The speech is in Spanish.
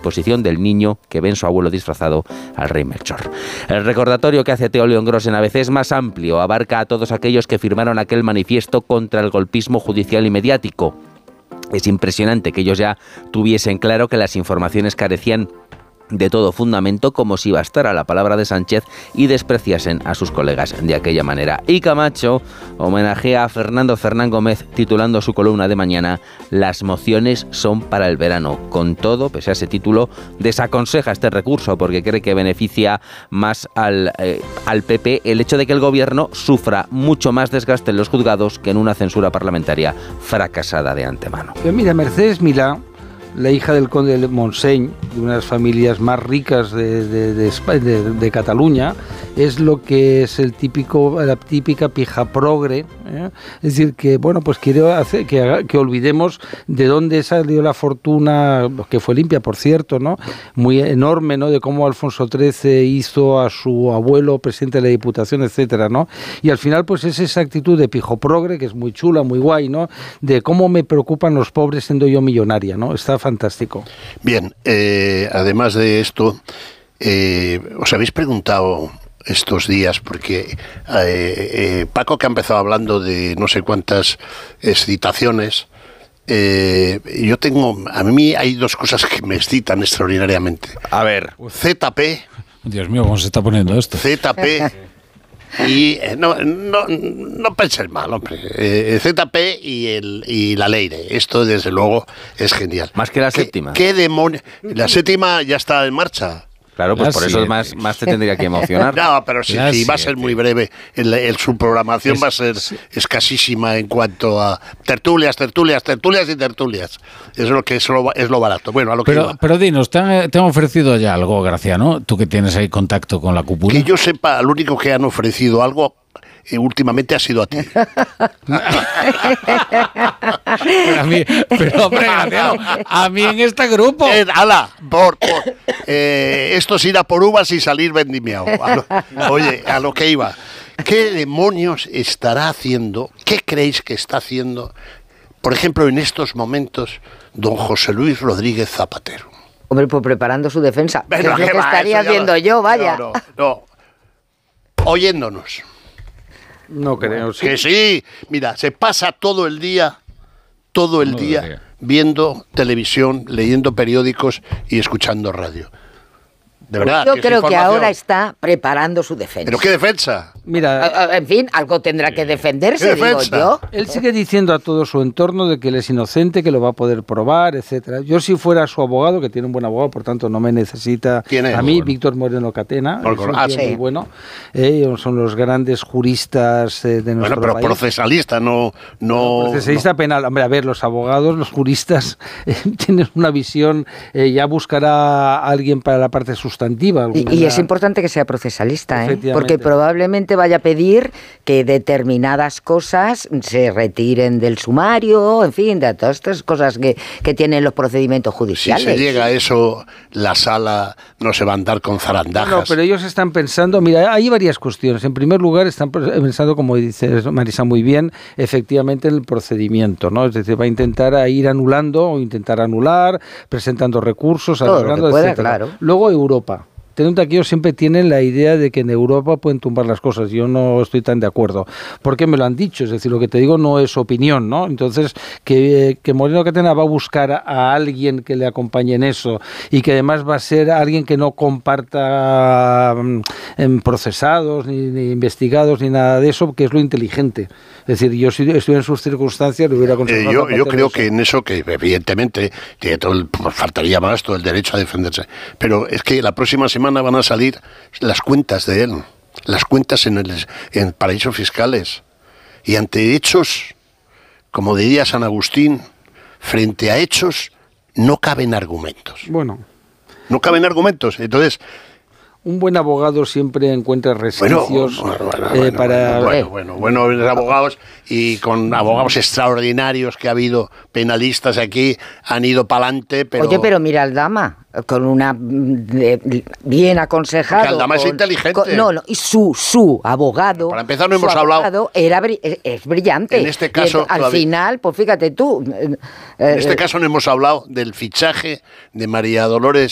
disposición del niño que ve en su abuelo disfrazado al rey Melchor. El recordatorio que hace Teo León-Gros en ABC es más amplio, abarca a todos aquellos que firmaron aquel manifiesto contra el golpismo judicial y mediático. Es impresionante que ellos ya tuviesen claro que las informaciones carecían de todo fundamento, como si bastara la palabra de Sánchez, y despreciasen a sus colegas de aquella manera. Y Camacho homenajea a Fernando Fernán Gómez titulando su columna de mañana "Las mociones son para el verano". Con todo, pese a ese título, desaconseja este recurso porque cree que beneficia más al PP el hecho de que el gobierno sufra mucho más desgaste en los juzgados que en una censura parlamentaria fracasada de antemano. Mira, Mercedes Milá, la hija del conde de Montseny, de unas familias más ricas de Cataluña, es lo que es la típica pija progre, ¿eh? Es decir, que bueno, pues quiere hacer que olvidemos de dónde salió la fortuna, que fue limpia, por cierto, ¿no? Muy enorme, ¿no? De cómo Alfonso XIII hizo a su abuelo presidente de la Diputación, etcétera, ¿no? Y al final, pues es esa actitud de pijo progre, que es muy chula, muy guay, ¿no? De cómo me preocupan los pobres siendo yo millonaria, ¿no? Está fantástico. Bien, además de esto, ¿os habéis preguntado estos días? Porque Paco, que ha empezado hablando de no sé cuántas excitaciones, a mí hay dos cosas que me excitan extraordinariamente. A ver. ZP. Dios mío, ¿cómo se está poniendo esto? ZP. Y no penséis mal, hombre. ZP y la Leire. Esto, desde luego, es genial. Más que la séptima. ¿Qué demonios? La séptima ya está en marcha. Claro, pues por eso más te tendría que emocionar. No, pero sí, va a ser muy breve. Su programación va a ser escasísima en cuanto a tertulias y tertulias. Eso es lo barato. Bueno, a lo que iba. Pero dinos, ¿te han ofrecido ya algo, Graciano? Tú que tienes ahí contacto con la cúpula. Que yo sepa, lo único que han ofrecido algo últimamente ha sido a ti. Pero hombre, Graciano, a mí en este grupo. Esto es ir a por uvas y salir vendimiado. Oye, a lo que iba. ¿Qué demonios estará haciendo? ¿Qué creéis que está haciendo, por ejemplo, en estos momentos, don José Luis Rodríguez Zapatero? Hombre, pues preparando su defensa. Pero es lo que estaría haciendo yo, vaya. No. Oyéndonos. No creo, sí. Que sí. Mira, se pasa todo el día viendo televisión, leyendo periódicos y escuchando radio. De verdad. Yo creo que ahora está preparando su defensa. ¿Pero qué defensa? Mira, en fin, algo tendrá que defenderse, digo yo. Él sigue diciendo a todo su entorno de que él es inocente, que lo va a poder probar, etcétera. Yo, si fuera su abogado, que tiene un buen abogado, por tanto no me necesita a mí, bueno. Víctor Moreno Catena, muy bueno. Son los grandes juristas de nuestro país. Pero procesalista, no procesalista penal. Hombre, a ver, los abogados, los juristas tienen una visión, ya buscará a alguien para la parte sustantiva. Y es importante que sea procesalista, porque probablemente vaya a pedir que determinadas cosas se retiren del sumario, en fin, de todas estas cosas que tienen los procedimientos judiciales. Si se llega a eso, la sala no se va a andar con zarandajas. No, pero ellos están pensando, mira, hay varias cuestiones. En primer lugar, están pensando, como dice Marisa muy bien, efectivamente en el procedimiento, ¿no? Es decir, va a intentar ir anulando o intentar anular, presentando recursos, alargando, etcétera. Claro. Luego Europa. Teniendo aquí, ellos siempre tienen la idea de que en Europa pueden tumbar las cosas. Yo no estoy tan de acuerdo, porque me lo han dicho. Es decir, lo que te digo no es opinión, ¿no? Entonces, que Moreno Catena va a buscar a alguien que le acompañe en eso y que además va a ser alguien que no comparta procesados, ni investigados, ni nada de eso, que es lo inteligente. Es decir, yo si estuviera en sus circunstancias le hubiera aconsejado. Yo creo que en eso, que evidentemente tiene faltaría más todo el derecho a defenderse, pero es que la próxima semana van a salir las cuentas de él, las cuentas en paraísos fiscales, y ante hechos, como diría San Agustín, frente a hechos no caben argumentos. Bueno. No caben argumentos, entonces... Un buen abogado siempre encuentra resquicios buenos abogados, y con abogados extraordinarios que ha habido, penalistas aquí, han ido para adelante, pero... Oye, pero mira Aldama, con una bien aconsejado... Que Aldama es inteligente. Y su abogado... Para empezar, no hemos hablado... Es brillante. En este caso... Al final, pues fíjate tú... En este caso no hemos hablado del fichaje de María Dolores